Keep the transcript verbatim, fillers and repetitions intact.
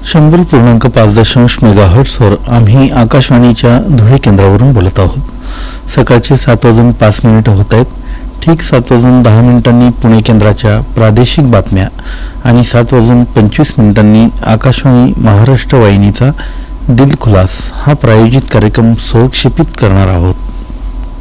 शंभर पूर्णांक पाच दशांश मेगाहर्ट्सवर आम्ही आकाशवाणीच्या धुळे केंद्रावरून बोलत आहोत। सकाळचे सात वाजून पाच मिनिटं होत आहेत। ठीक सात वाजून दहा मिनिटांनी पुणे केंद्राच्या प्रादेशिक बातम्या आणि सात वाजून पंचवीस मिनिटांनी आकाशवाणी महाराष्ट्र वाहिनीचा दिल खुलास हा प्रायोजित कार्यक्रम सहक्षेपित करणार आहोत।